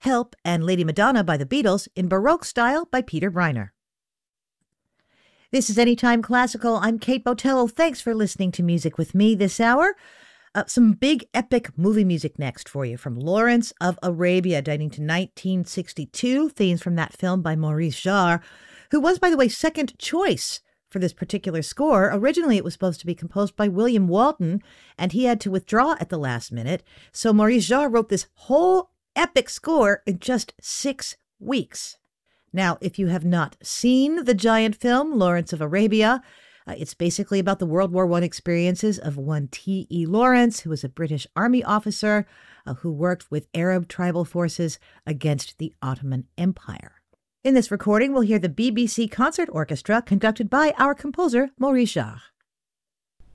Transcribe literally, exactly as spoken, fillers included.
Help, and Lady Madonna by the Beatles in Baroque style by Peter Briner. This is Anytime Classical. I'm Kate Botello. Thanks for listening to Music with me this hour. Uh, some big epic movie music next for you from Lawrence of Arabia, dating to nineteen sixty-two. Themes from that film by Maurice Jarre, who was, by the way, second choice for this particular score. Originally, it was supposed to be composed by William Walton, and he had to withdraw at the last minute. So Maurice Jarre wrote this whole epic score in just six weeks. Now, if you have not seen the giant film, Lawrence of Arabia, uh, it's basically about the World War One experiences of one T E Lawrence, who was a British army officer uh, who worked with Arab tribal forces against the Ottoman Empire. In this recording, we'll hear the B B C Concert Orchestra conducted by our composer, Maurice Jarre.